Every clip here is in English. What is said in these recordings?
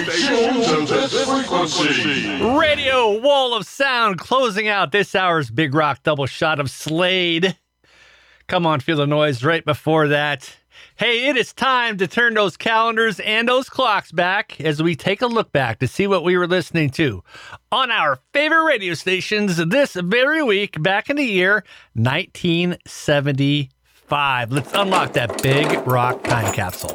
Radio Wall of Sound closing out this hour's Big Rock double shot of Slade. Come on, feel the noise right before that. Hey, it is time to turn those calendars and those clocks back as we take a look back to see what we were listening to on our favorite radio stations this very week back in the year 1975. Let's unlock that Big Rock time capsule.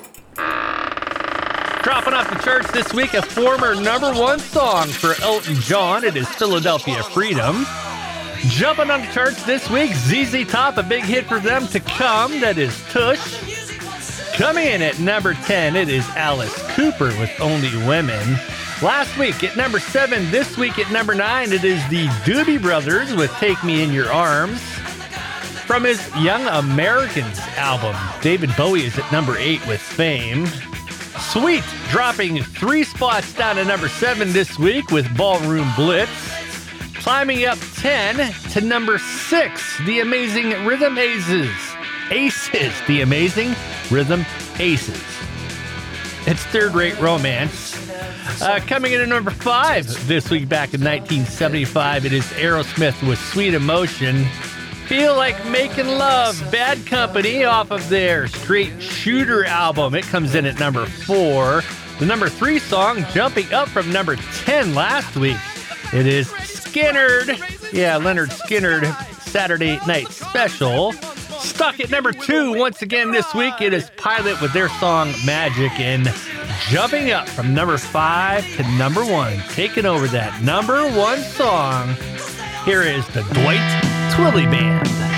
Dropping off the charts this week, a former #1 song for Elton John. It is Philadelphia Freedom. Jumping on the charts this week, ZZ Top, a big hit for them to come. That is Tush. Coming in at number 10, it is Alice Cooper with Only Women. Last week at number 7, this week at number 9, it is the Doobie Brothers with Take Me in Your Arms. From his Young Americans album, David Bowie is at number 8 with Fame. Sweet dropping 3 spots down to number 7 this week with Ballroom Blitz. Climbing up 10 to number 6, the Amazing Rhythm Aces. The Amazing Rhythm Aces. It's Third Rate Romance. Coming in at number 5 this week back in 1975, it is Aerosmith with Sweet Emotion. Feel Like Making Love, Bad Company off of their Straight Shooter album. It comes in at number 4. The number 3 song jumping up from number 10 last week. It is Skynyrd. Yeah, Leonard Skynyrd, Saturday Night Special. Stuck at number 2 once again this week. It is Pilot with their song Magic. And jumping up from number 5 to number 1, taking over that number 1 song. Here is the Dwight Twilley Band.